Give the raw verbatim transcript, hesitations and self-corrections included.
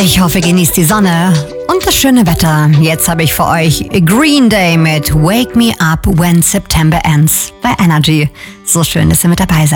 Ich hoffe, ihr genießt die Sonne und das schöne Wetter. Jetzt habe ich für euch Green Day mit Wake Me Up When September Ends bei Energy. So schön, dass ihr mit dabei seid.